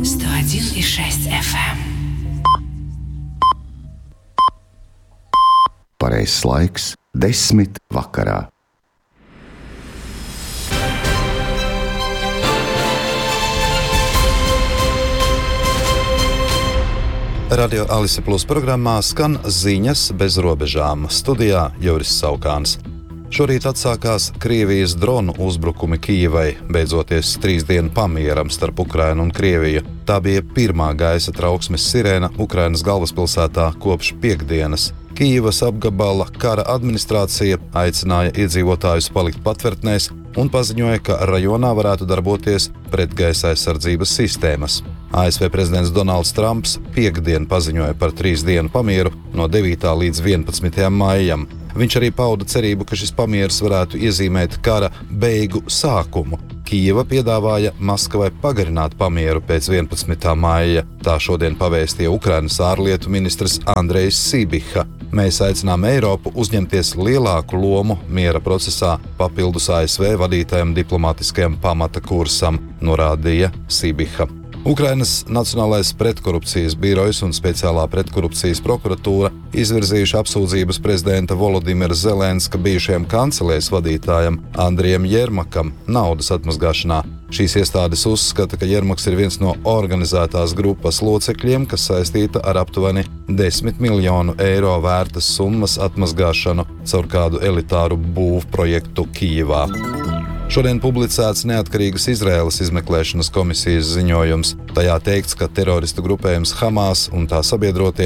101,6 FM. Pareizs laiks 10 vakarā. Radio Alise Plus programmā skan ziņas bez robežām. Studijā Juris Saukāns. Šorīt atsākās Krievijas dronu uzbrukumi Kijivai, beidzoties 3 dienu pamieram starp Ukrainu un Krieviju. Tā bija pirmā gaisa trauksmes sirēna Ukrainas galvaspilsētā kopš piektdienas. Kijivas apgabala kara administrācija aicināja iedzīvotājus palikt patvērtnēs un paziņoja, ka rajonā varētu darboties pretgaisa aizsardzības sistēmas. ASV prezidents Donalds Trumps piektdien paziņoja par 3 dienu pamieru no 9. līdz 11. maijam. Viņš arī pauda cerību, ka šis pamieris varētu iezīmēt kara beigu sākumu. Kijeva piedāvāja Maskavai pagarināt pamieru pēc 11. maija. Tā šodien pavēstīja Ukrainas ārlietu ministrs Andrejs Sibiha. Mēs aicinām Eiropu uzņemties lielāku lomu miera procesā papildus ASV vadītajam diplomātiskajam pamata kursam, norādīja Sibiha. Ukrainas Nacionālais pretkorupcijas birojs un speciālā pretkorupcijas prokuratūra izvirzījuši apsūdzības prezidenta Volodimira Zelenska bijušajam kancelēs vadītājam Andrijam Jermakam naudas atmazgāšanā. Šīs iestādes uzskata, ka Jermaks ir viens no organizētās grupas locekļiem, kas saistīta ar aptuveni 10 miljonu eiro vērtas summas atmazgāšanu caur kādu elitāru būvprojektu Kijivā. Šodien publicēts neatkarīgas Izraēlas izmeklēšanas komisijas ziņojums. Tajā teikts, ka teroristu grupējums Hamas un tā sabiedrotie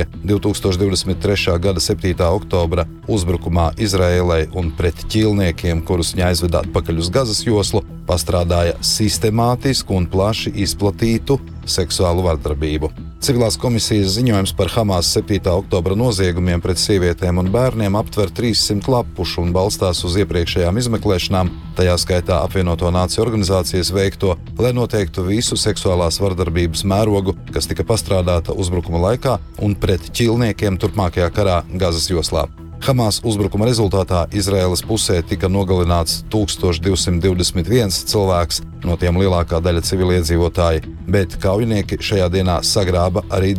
2023. gada 7. oktobra uzbrukumā Izraēlai un pret ķīlniekiem, kurus viņa aizveda atpakaļ uz Gazas joslu, pastrādāja sistemātisku un plaši izplatītu seksuālu vardarbību. Civilās komisijas ziņojums par Hamas 7. oktobra noziegumiem pret sievietēm un bērniem aptver 300 lapušu un balstās uz iepriekšējām izmeklēšanām, tajā skaitā apvienoto nāciju organizācijas veikto, lai noteiktu visu seksuālās vardarbības mērogu, kas tika pastrādāta uzbrukuma laikā un pret ķīlniekiem turpmākajā karā Gazas joslā. Hamas uzbrukuma rezultātā Izraēlas pusē tika nogalināts 1221 cilvēks, no tiem lielākā daļa civiliedzīvotāji, bet kaujinieki šajā dienā sagrāba arī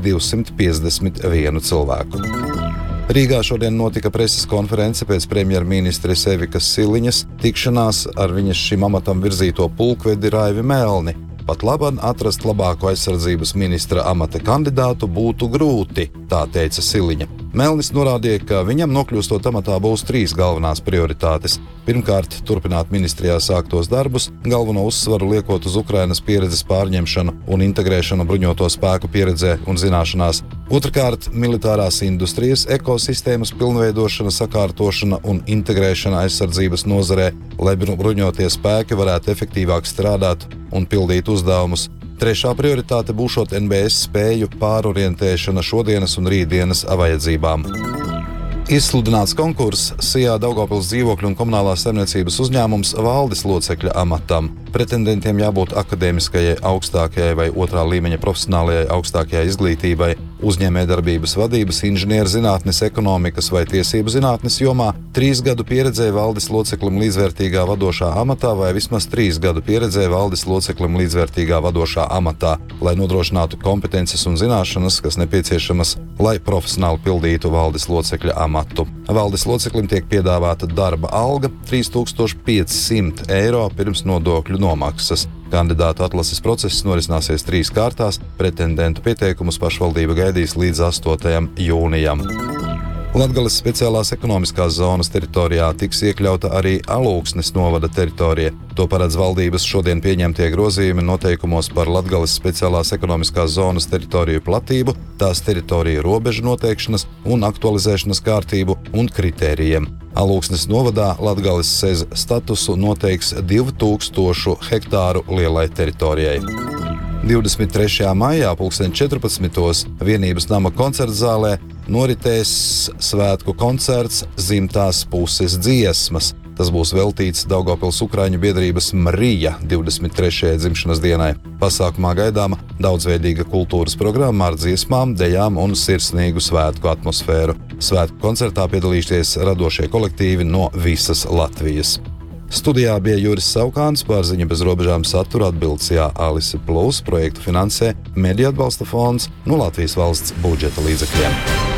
251 cilvēku. Rīgā šodien notika preses konference pēc premjerministres Evikas Siliņas tikšanās ar viņas šim amatam virzīto pulkvedi Raivi Melni. Pat labāk atrast labāko aizsardzības ministra amata kandidātu būtu grūti, tā teica Siliņa. Melnis norādīja, ka viņam nokļūstot amatā būs 3 galvenās prioritātes. Pirmkārt, turpināt ministrijā sāktos darbus, galveno uzsvaru liekot uz Ukrainas pieredzes pārņemšanu un integrēšanu bruņoto spēku pieredzē un zināšanās. Otrkārt, militārās industrijas ekosistēmas pilnveidošana, sakārtošana un integrēšana aizsardzības nozarē, lai bruņotie spēki varētu efektīvāk strādāt un pildīt uzdevumus. Trešā prioritāte būšot NBS spēju pārorientēšana šodienas un rītdienas vajadzībām. Izsludināts konkurss Sijā Daugavpils dzīvokļu un komunālās saimniecības uzņēmums valdes locekļa amatam. Pretendentiem jābūt akadēmiskajai augstākajai vai 2. līmeņa profesionālajai augstākajai izglītībai, uzņēmējdarbības vadības, inženierzinātnes, ekonomikas vai tiesību zinātnes jomā, 3 gadu pieredzē valdes loceklim līdzvērtīgā vadošā amatā vai vismaz 3 gadu pieredzē valdes loceklim līdzvērtīgā vadošā amatā, lai nodrošinātu kompetences un zināšanas, kas nepieciešamas, lai profesionāli pildītu valdes locekļa amatu. Valdes loceklim tiek piedāvāta darba alga 3500 eiro pirms nodokļu nomaksas. Kandidātu atlases process norisināsies 3 kārtās, pretendentu pieteikumus pašvaldība gaidīs līdz 8. jūnijam. Latgales speciālās ekonomiskās zonas teritorijā tiks iekļauta arī Alūksnes novada teritorija. To paredz valdības šodien pieņemtie grozījumi noteikumos par Latgales speciālās ekonomiskās zonas teritoriju platību, tās teritoriju robežu noteikšanas un aktualizēšanas kārtību un kritērijiem. Alūksnes novadā Latgales SEZ statusu noteiks 2000 hektāru lielai teritorijai. 23. maijā 14. Vienības nama koncertzālē noritēs svētku koncerts Zimtās puses dziesmas. Tas būs veltīts Daugavpils Ukraiņu biedrības Marija 23. dzimšanas dienai. Pasākumā gaidāma daudzveidīga kultūras programma ar dziesmām, dejām un sirsnīgu svētku atmosfēru. Svētku koncertā piedalīsies radošie kolektīvi no visas Latvijas. Studijā bija Juris Saukāns, par Ziņu bez robežām satura atbilcijā Alise Plus projektu finansē Mediju atbalsta fonds no Latvijas valsts budžeta līdzekļiem.